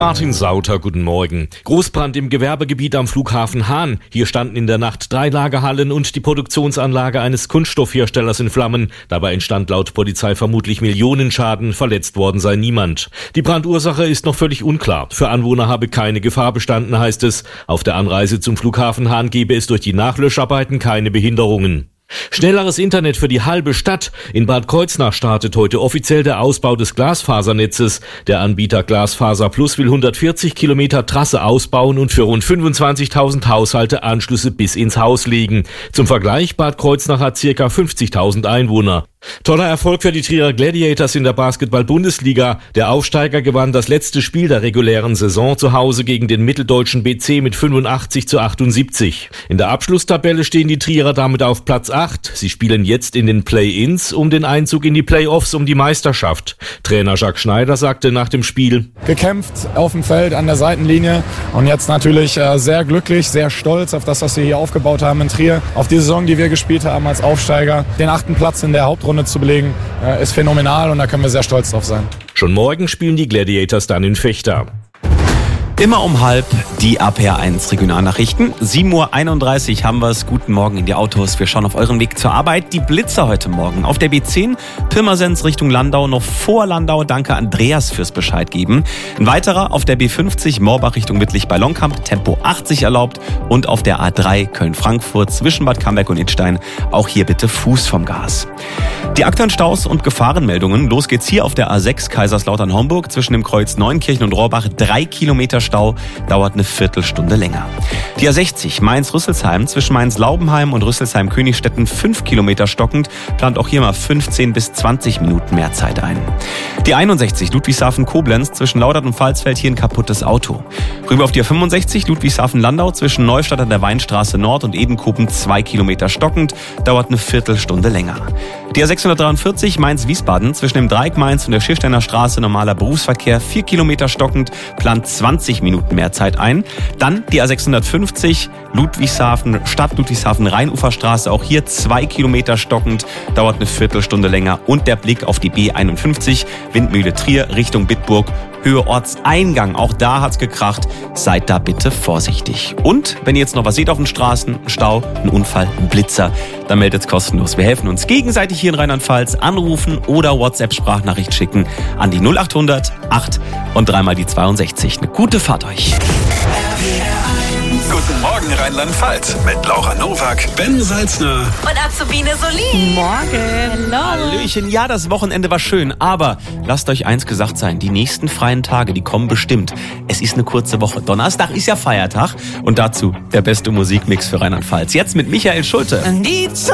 Martin Sauter, guten Morgen. Großbrand im Gewerbegebiet am Flughafen Hahn. Hier standen in der Nacht 3 Lagerhallen und die Produktionsanlage eines Kunststoffherstellers in Flammen. Dabei entstand laut Polizei vermutlich Millionenschaden. Verletzt worden sei niemand. Die Brandursache ist noch völlig unklar. Für Anwohner habe keine Gefahr bestanden, heißt es. Auf der Anreise zum Flughafen Hahn gebe es durch die Nachlöscharbeiten keine Behinderungen. Schnelleres Internet für die halbe Stadt. In Bad Kreuznach startet heute offiziell der Ausbau des Glasfasernetzes. Der Anbieter Glasfaser Plus will 140 Kilometer Trasse ausbauen und für rund 25.000 Haushalte Anschlüsse bis ins Haus legen. Zum Vergleich, Bad Kreuznach hat ca. 50.000 Einwohner. Toller Erfolg für die Trierer Gladiators in der Basketball-Bundesliga. Der Aufsteiger gewann das letzte Spiel der regulären Saison zu Hause gegen den mitteldeutschen BC mit 85-78. In der Abschlusstabelle stehen die Trierer damit auf Platz 8. Sie spielen jetzt in den Play-ins um den Einzug in die Playoffs um die Meisterschaft. Trainer Jacques Schneider sagte nach dem Spiel: Gekämpft auf dem Feld, an der Seitenlinie und jetzt natürlich sehr glücklich, sehr stolz auf das, was wir hier aufgebaut haben in Trier. Auf die Saison, die wir gespielt haben als Aufsteiger. Den 8. Platz in der Hauptrunde zu belegen, ist phänomenal und da können wir sehr stolz drauf sein. Schon morgen spielen die Gladiators dann in Vechta. Immer um 12:30 die APR1 Regionalnachrichten. 7:31 Uhr haben wir es. Guten Morgen in die Autos. Wir schauen auf euren Weg zur Arbeit. Die Blitzer heute Morgen auf der B10 Pirmasens Richtung Landau, noch vor Landau. Danke Andreas fürs Bescheid geben. Ein weiterer auf der B50 Morbach Richtung Wittlich-Ballonkamp, Tempo 80 erlaubt. Und auf der A3 Köln-Frankfurt zwischen Bad Camberg und Idstein. Auch hier bitte Fuß vom Gas. Die aktuellen Staus und Gefahrenmeldungen. Los geht's hier auf der A6 Kaiserslautern-Homburg zwischen dem Kreuz Neunkirchen und Rohrbach. 3 Kilometer Stau, dauert eine Viertelstunde länger. Die A60 Mainz-Rüsselsheim zwischen Mainz-Laubenheim und Rüsselsheim-Königstetten 5 Kilometer stockend, plant auch hier mal 15 bis 20 Minuten mehr Zeit ein. Die 61 Ludwigshafen-Koblenz zwischen Laudert und Pfalzfeld, hier ein kaputtes Auto. Rüber auf die A65 Ludwigshafen-Landau zwischen Neustadt an der Weinstraße Nord und Edenkoben 2 Kilometer stockend, dauert eine Viertelstunde länger. Die A643 Mainz-Wiesbaden zwischen dem Dreieck Mainz und der Schiersteiner Straße normaler Berufsverkehr 4 Kilometer stockend, plant 20 Minuten mehr Zeit ein. Dann die A650 Ludwigshafen, Stadt Ludwigshafen Rheinuferstraße, auch hier 2 Kilometer stockend, dauert eine Viertelstunde länger. Und der Blick auf die B51 Windmühle Trier Richtung Bitburg, Höhe Ortseingang, auch da hat's gekracht, seid da bitte vorsichtig. Und wenn ihr jetzt noch was seht auf den Straßen, ein Stau, ein Unfall, ein Blitzer, dann meldet's kostenlos. Wir helfen uns gegenseitig hier in Rheinland-Pfalz, anrufen oder WhatsApp-Sprachnachricht schicken an die 0800 8 und 3 die 62. Eine gute Fahrt euch. Guten Morgen Rheinland-Pfalz mit Laura Nowak, Ben Salzner und Azubine Solin. Morgen. Hallo. Hallöchen, ja, das Wochenende war schön, aber lasst euch eins gesagt sein, die nächsten freien Tage, die kommen bestimmt. Es ist eine kurze Woche. Donnerstag ist ja Feiertag und dazu der beste Musikmix für Rheinland-Pfalz. Jetzt mit Michael Schulte.